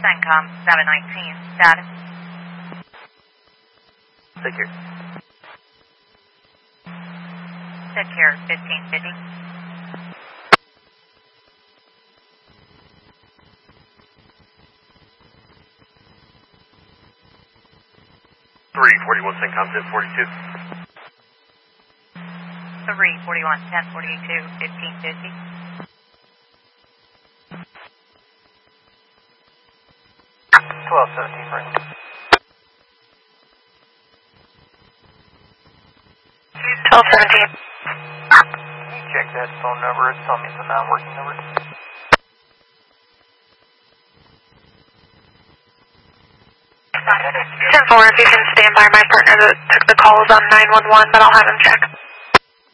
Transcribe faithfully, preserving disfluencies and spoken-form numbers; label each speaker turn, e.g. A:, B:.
A: CENTCOM seven nineteen, status.
B: Secure.
A: Secure fifteen fifty.
B: three forty-one CENTCOM ten forty-two.
A: three forty-one ten forty-two, fifteen fifty.
B: twelve seventeen, right.
A: twelve seventeen.
B: Check that phone number. It's telling me it's a non-working number.
A: ten four, if you can stand by, my partner that took the call is on nine one one, but I'll have him check.